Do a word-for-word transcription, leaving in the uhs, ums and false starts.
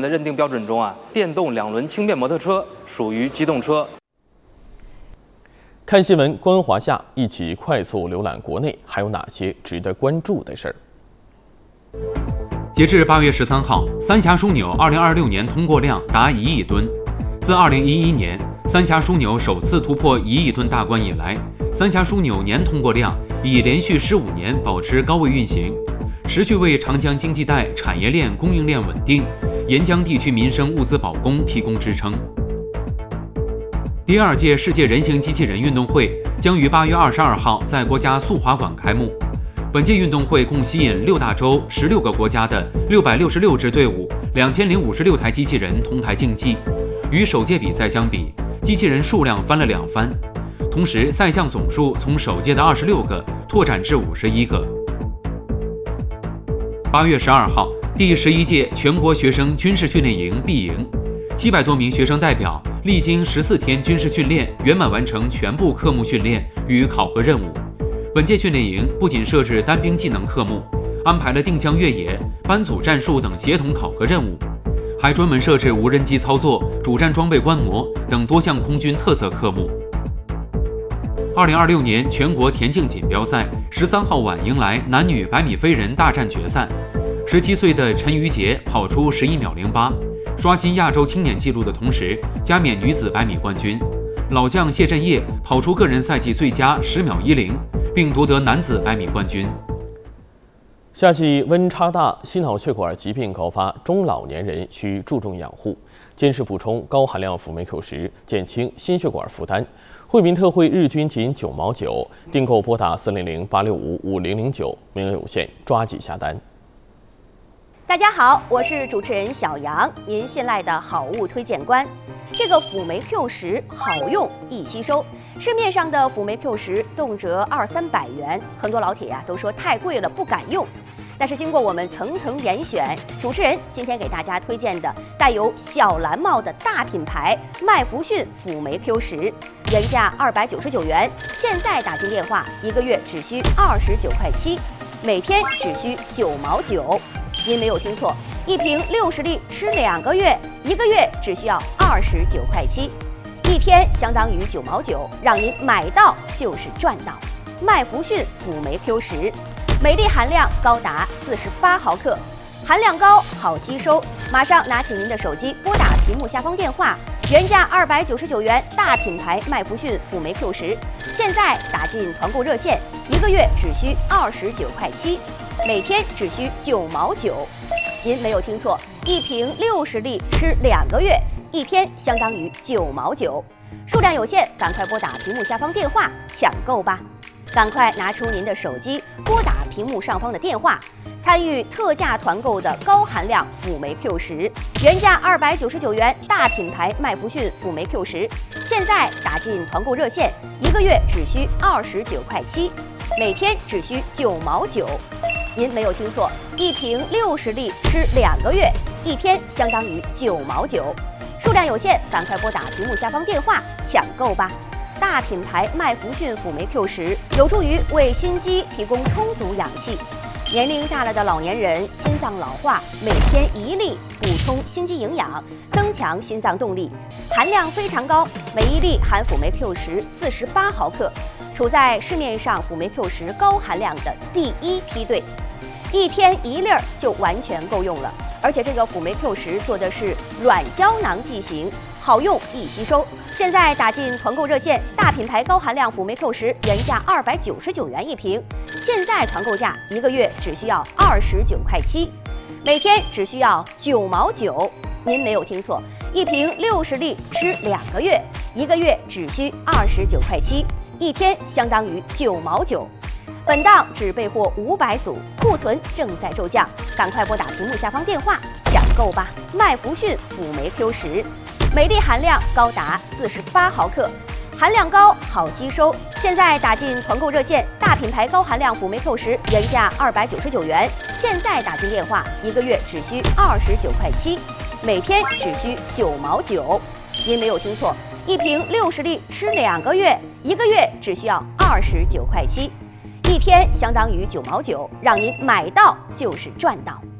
的认定标准中啊，电动两轮轻便摩托车属于机动车。 看新闻，观华夏，一起快速浏览国内还有哪些值得关注的事儿。 截至八月十三号，三峡枢纽二零二六年通过量达一亿吨。自二零一一年三峡枢纽首次突破一亿吨大关以来，三峡枢纽年通过量已连续十五年保持高位运行，持续为长江经济带产业链供应链稳定、沿江地区民生物资保供提供支撑。第二届世界人形机器人运动会将于八月二十二号在国家速滑馆开幕。本届运动会共吸引六大洲、十六个国家的六百六十六支队伍、两千零五十六台机器人同台竞技。与首届比赛相比，机器人数量翻了两番，同时赛项总数从首届的二十六个拓展至五十一个。八月十二号，第十一届全国学生军事训练营闭营，七百多名学生代表历经十四天军事训练，圆满完成全部科目训练与考核任务。本届训练营不仅设置单兵技能科目，安排了定向越野、班组战术等协同考核任务，还专门设置无人机操作、主战装备观摩等多项空军特色科目。二零二六年全国田径锦标赛十三号晚迎来男女百米飞人大战决赛，十七岁的陈瑜杰跑出十一秒零八，刷新亚洲青年纪录的同时，加冕女子百米冠军。老将谢震业跑出个人赛季最佳十秒一零，并夺得男子百米冠军。 夏季温差大，心脑血管疾病高发，中老年人需注重养护，坚持补充高含量辅酶 Q 十，减轻心血管负担。惠民特惠日均仅九毛九，订购拨打四零零八六五五零零九，名额有限，抓紧下单。 大家好，我是主持人小杨，您信赖的好物推荐官。这个辅酶 Q 十好用易吸收，市面上的辅酶 Q 十动辄二三百元，很多老铁呀、啊、都说太贵了不敢用。但是经过我们层层严选，主持人今天给大家推荐的带有小蓝帽的大品牌麦弗逊辅酶 Q 十，原价二百九十九元，现在打进电话一个月只需二十九块七，每天只需九毛九。您没有听错，一瓶六十粒吃两个月，一个月只需要二十九块七，一天相当于九毛九，让您买到就是赚到。麦弗逊辅酶 Q 十，每粒含量高达四十八毫克，含量高，好吸收。马上拿起您的手机，拨打屏幕下方电话，原价二百九十九元，大品牌麦弗逊辅酶 Q 十，现在打进团购热线，一个月只需二十九块七。每天只需九毛九，您没有听错，一瓶六十粒吃两个月，一天相当于九毛九，数量有限，赶快拨打屏幕下方电话抢购吧！赶快拿出您的手机，拨打屏幕上方的电话，参与特价团购的高含量辅酶 Q 十，原价二百九十九元，大品牌麦弗逊辅酶 Q 十，现在打进团购热线，一个月只需二十九块七，每天只需九毛九。您没有听错，一瓶六十粒吃两个月，一天相当于九毛九，数量有限，赶快拨打屏幕下方电话抢购吧！大品牌麦弗逊辅酶 Q 十有助于为心肌提供充足氧气。年龄大了的老年人心脏老化，每天一粒补充心肌营养，增强心脏动力，含量非常高，每一粒含辅酶 Q 十四十八毫克，处在市面上辅酶 Q 十高含量的第一梯队。一天一粒儿就完全够用了，而且这个辅酶 Q 十做的是软胶囊剂型，好用易吸收。现在打进团购热线，大品牌高含量辅酶 Q 十原价二百九十九元一瓶，现在团购价一个月只需要二十九块七，每天只需要九毛九。您没有听错，一瓶六十粒吃两个月，一个月只需二十九块七，一天相当于九毛九。本档只备货五百组，库存正在骤降，赶快拨打屏幕下方电话抢购吧！麦弗逊辅酶 Q 十，每粒含量高达四十八毫克，含量高，好吸收。现在打进团购热线，大品牌高含量辅酶 Q 十原价二百九十九元，现在打进电话一个月只需二十九块七，每天只需九毛九。您没有听错，一瓶六十粒吃两个月，一个月只需要二十九块七。一天相当于九毛九，让您买到就是赚到。